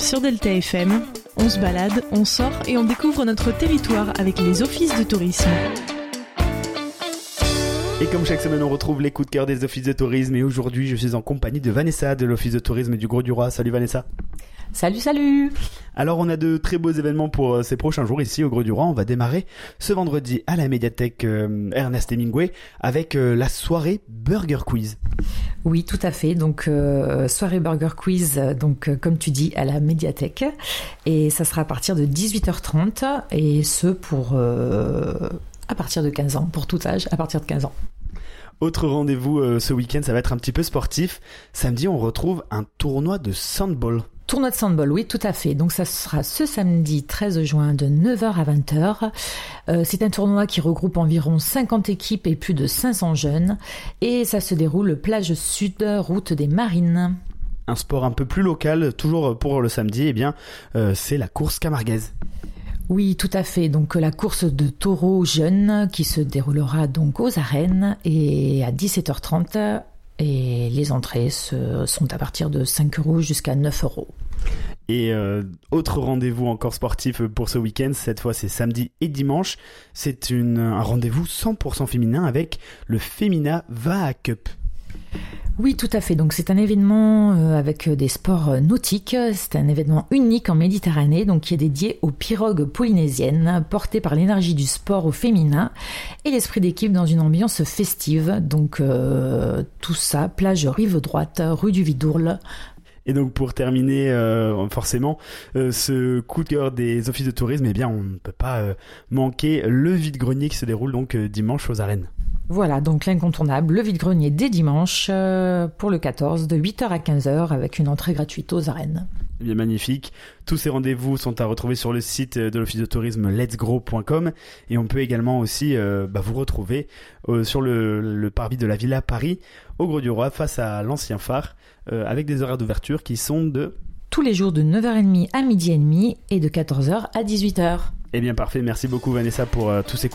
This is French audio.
sur Delta FM. On se balade, on sort et on découvre notre territoire avec les offices de tourisme. Et comme chaque semaine, on retrouve les coups de cœur des offices de tourisme. Et aujourd'hui, je suis en compagnie de Vanessa de l'office de tourisme du Grau-du-Roi. Salut Vanessa. Salut. Alors, on a de très beaux événements pour ces prochains jours ici au Grau-du-Roi. On va démarrer ce vendredi à la médiathèque Ernest Hemingway avec la soirée Burger Quiz. Oui, tout à fait. Donc, soirée Burger Quiz, donc comme tu dis, à la médiathèque. Et ça sera à partir de 18h30 et ce pour à partir de 15 ans, pour tout âge, à partir de 15 ans. Autre rendez-vous ce week-end, ça va être un petit peu sportif. Samedi, on retrouve un tournoi de sandball. Tournoi de sandball, oui, tout à fait. Donc ça sera ce samedi 13 juin de 9h à 20h. C'est un tournoi qui regroupe environ 50 équipes et plus de 500 jeunes. Et ça se déroule plage sud, route des Marines. Un sport un peu plus local, toujours pour le samedi, c'est la course camarguaise. Oui, tout à fait. Donc la course de taureaux jeunes qui se déroulera donc aux arènes et à 17h30. Et les entrées sont à partir de 5 € jusqu'à 9 €. Et autre rendez-vous encore sportif pour ce week-end, cette fois c'est samedi et dimanche, c'est un rendez-vous 100% féminin avec le Femina Vaha Cup. Oui, tout à fait. Donc c'est un événement avec des sports nautiques. C'est un événement unique en Méditerranée, donc qui est dédié aux pirogues polynésiennes, porté par l'énergie du sport au féminin et l'esprit d'équipe dans une ambiance festive. Donc tout ça, plage rive droite, rue du Vidourle. Et donc pour terminer, forcément, ce coup de cœur des offices de tourisme, on ne peut pas manquer le vide-grenier qui se déroule donc dimanche aux arènes. Voilà, donc l'incontournable, le vide-grenier dès dimanche pour le 14, de 8h à 15h avec une entrée gratuite aux arènes. Eh bien, magnifique. Tous ces rendez-vous sont à retrouver sur le site de l'office de tourisme letsgrow.com et on peut également aussi vous retrouver sur le parvis de la Villa Paris au Grau-du-Roi face à l'ancien phare avec des horaires d'ouverture qui sont de... tous les jours de 9h30 à 12h30 et de 14h à 18h. Eh bien parfait, merci beaucoup Vanessa pour tous ces